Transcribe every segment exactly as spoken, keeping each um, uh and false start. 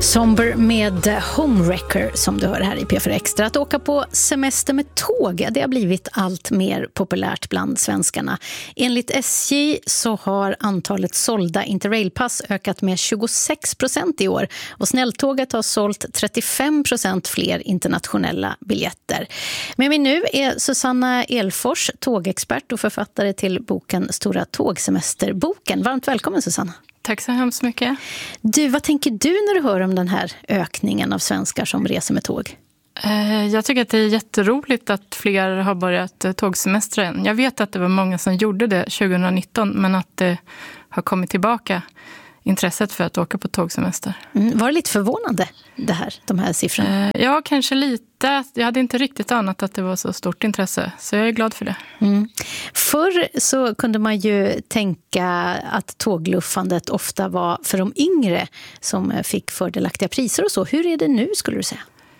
Somber med Homewrecker som du hör här i P fyra Extra. Att åka på semester med tåg, det har blivit allt mer populärt bland svenskarna. Enligt S J så har antalet sålda Interrailpass ökat med tjugosex procent i år och snälltåget har sålt trettiofem procent fler internationella biljetter. Med mig nu är Susanna Elfors, tågexpert och författare till boken Stora tågsemesterboken. Varmt välkommen Susanna. Tack så hemskt mycket. Du, vad tänker du när du hör om den här ökningen av svenskar som reser med tåg? Jag tycker att det är jätteroligt att fler har börjat tågsemestra än. Jag vet att det var många som gjorde det tjugonitton, men att det har kommit tillbaka intresset för att åka på tågsemester. Mm, var det lite förvånande det här, de här siffrorna? Ja, kanske lite. Jag hade inte riktigt anat att det var så stort intresse, så jag är glad för det. Mm. Förr så kunde man ju tänka att tågluffandet ofta var för de yngre som fick fördelaktiga priser och så. Hur är det nu skulle du säga?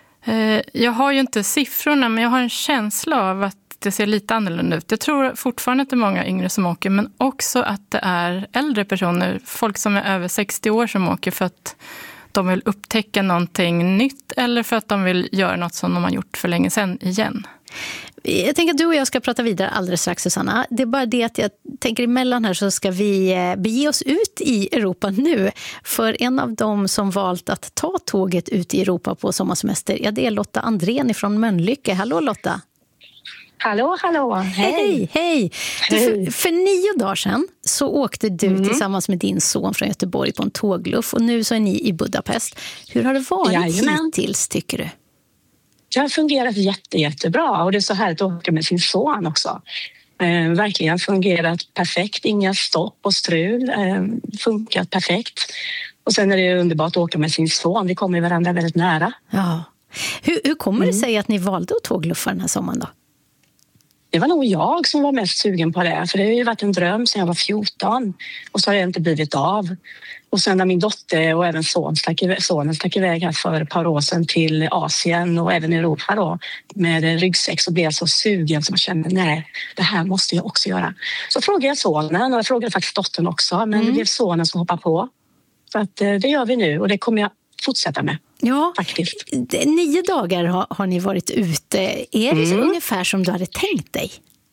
Jag har ju inte siffrorna, men jag har en känsla av att det ser lite annorlunda ut. Jag tror fortfarande att det är många yngre som åker, men också att det är äldre personer, folk som är över sextio år som åker för att de vill upptäcka någonting nytt eller för att de vill göra något som de har gjort för länge sedan igen. Jag tänker att du och jag ska prata vidare alldeles strax, Susanna. Det är bara det att jag tänker emellan här så ska vi bege oss ut i Europa nu. För en av dem som valt att ta tåget ut i Europa på sommarsemester, ja, det är Lotta Andrén från Mölnlycke. Hallå Lotta! Hallå, hallå. Hej. Hej, hej. Du, för, för nio dagar sedan så åkte du mm. tillsammans med din son från Göteborg på en tågluff och nu så är ni i Budapest. Hur har det varit Jajamän. hittills, tycker du? Det har fungerat jätte, jättebra och det är så här att åka med sin son också. Eh, verkligen fungerat perfekt, inga stopp och strul, eh, funkat perfekt. Och sen är det underbart att åka med sin son, vi kommer varandra väldigt nära. Ja. Hur, hur kommer mm. det sig att ni valde att tågluffa den här sommaren då? Det var nog jag som var mest sugen på det, för det har ju varit en dröm sedan jag var fjorton och så har det inte blivit av. Och sen när min dotter och även son stack, sonen stack iväg här för ett par år sedan till Asien och även Europa då med ryggsäck så blev jag så sugen som jag kände nej, det här måste jag också göra. Så frågade jag sonen och jag frågade faktiskt dottern också, men mm. det blev sonen som hoppade på. Så att det gör vi nu och det kommer jag fortsätta med. Ja, faktiskt. Nio dagar har, har ni varit ute. Är det mm. ungefär som du hade tänkt dig?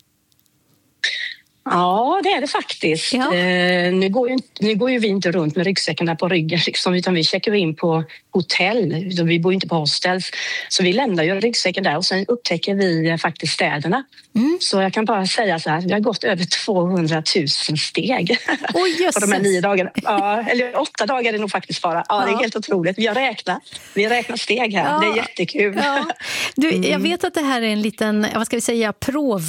Ja, det är det faktiskt. Ja. Eh, nu, går ju, nu går ju vi inte runt med ryggsäcken där på ryggen liksom, utan vi checkar in på hotell. Vi bor inte på hostels. Så vi lämnar ju ryggsäcken där och sen upptäcker vi faktiskt städerna. Mm. Så jag kan bara säga så här, vi har gått över tvåhundratusen steg oh, på de här nio dagarna. Ja, eller åtta dagar är det nog faktiskt bara. Ja, ja, det är helt otroligt. Vi har räknat. Vi har räknat steg här. Ja. Det är jättekul. Ja. Du, jag vet att det här är en liten, vad ska vi säga, prov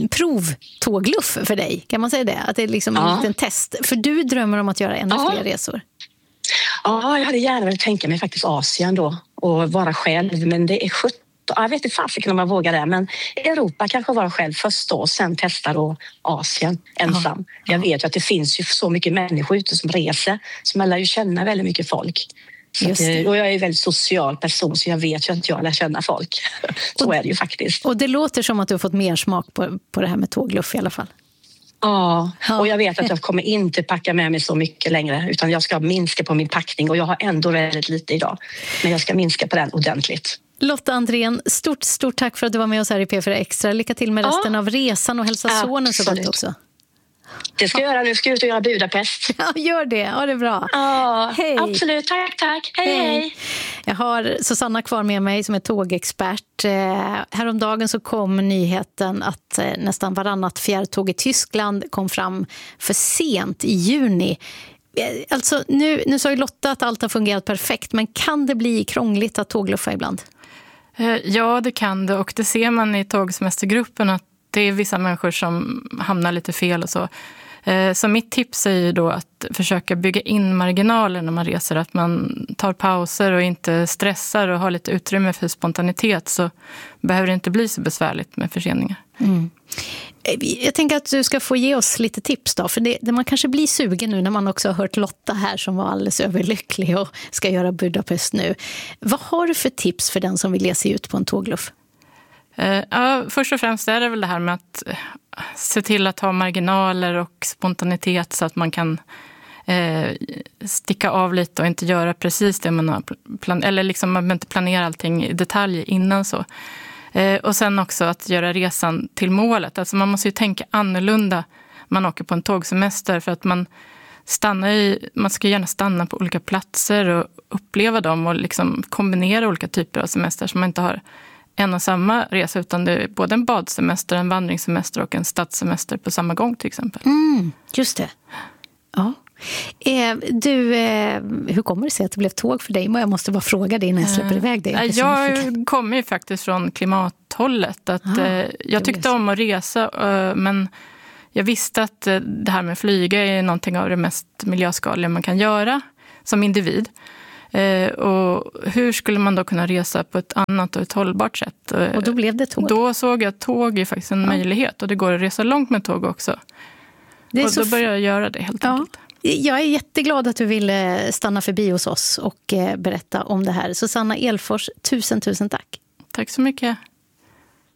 provtågluff för dig, kan man säga det? Att det är liksom ja. en liten test. För du drömmer om att göra ännu ja. fler resor. Ja, jag hade gärna velat tänka mig faktiskt Asien då och vara själv, men det är sjutton. Jag vet inte fasiken om man vågar det, men Europa kanske vara själv först då och sen testa då Asien ensam. Ja. Jag vet ju att det finns ju så mycket människor ute som reser, så man lär ju känna väldigt mycket folk. Så att, och jag är en väldigt social person så jag vet ju att jag lär känna folk. Så och, är det ju faktiskt. Och det låter som att du har fått mer smak på, på det här med tågluff i alla fall. Ja, och jag vet att jag kommer inte packa med mig så mycket längre utan jag ska minska på min packning och jag har ändå väldigt lite idag. Men jag ska minska på den ordentligt. Lotta Andrén, stort, stort tack för att du var med oss här i P fyra Extra. Lycka till med resten ja. av resan och hälsa sonen så gott också. Det ska jag göra nu. Ska jag ut och göra Budapest. Ja, gör det. Ja, det är bra. Ja, hej. Absolut. Tack, tack. Hej, hej, hej. Jag har Susanna kvar med mig som är tågexpert. Eh, häromdagen så kom nyheten att eh, nästan varannat fjärrtåg i Tyskland kom fram för sent i juni. Eh, alltså, nu, nu sa ju Lotta att allt har fungerat perfekt, men kan det bli krångligt att tågluffa ibland? Eh, ja, det kan det. Och det ser man i tågsemestergruppen att det är vissa människor som hamnar lite fel och så. Så mitt tips är ju då att försöka bygga in marginaler när man reser. Att man tar pauser och inte stressar och har lite utrymme för spontanitet så behöver det inte bli så besvärligt med förseningar. Mm. Jag tänker att du ska få ge oss lite tips då. För det, det man kanske blir sugen nu när man också har hört Lotta här som var alldeles överlycklig och ska göra Budapest nu. Vad har du för tips för den som vill ge sig ut på en tågluff? Ja, först och främst är det väl det här med att se till att ha marginaler och spontanitet så att man kan eh, sticka av lite och inte göra precis det man har plan- eller liksom man inte planera allting i detalj innan så. Eh, och sen också att göra resan till målet. Alltså man måste ju tänka annorlunda. Man åker på en tågsemester för att man stannar i, man ska gärna stanna på olika platser och uppleva dem och liksom kombinera olika typer av semester så man inte har en och samma resa utan det är både en badsemester, en vandringssemester och en stadssemester på samma gång till exempel. Mm, just det. Ja. Eh, du, eh, hur kommer det sig att det blev tåg för dig? Jag måste bara fråga dig innan jag släpper iväg dig. Jag, jag kommer ju faktiskt från klimathållet. Att, ah, eh, jag tyckte om att resa eh, men jag visste att eh, det här med att flyga är någonting av det mest miljöskadliga man kan göra som individ. Eh, och hur skulle man då kunna resa på ett annat och ett hållbart sätt? Eh, och då blev det tåg? Då såg jag att tåg är faktiskt en ja. möjlighet och det går att resa långt med tåg också. Det är och så då började jag göra det helt ja. enkelt. Jag är jätteglad att du ville stanna förbi hos oss och berätta om det här. Susanna Elfors, tusen, tusen tack. Tack så mycket.